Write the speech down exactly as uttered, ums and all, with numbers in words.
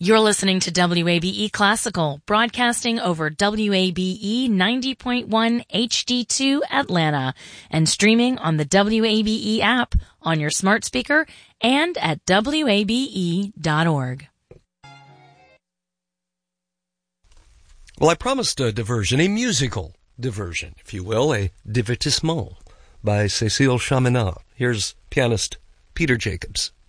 You're listening to W A B E Classical, broadcasting over W A B E ninety point one H D two Atlanta and streaming on the W A B E app on your smart speaker and at W A B E dot org. Well, I promised a diversion, a musical diversion, if you will, a divertissement by Cécile Chaminade. Here's pianist Peter Jacobs.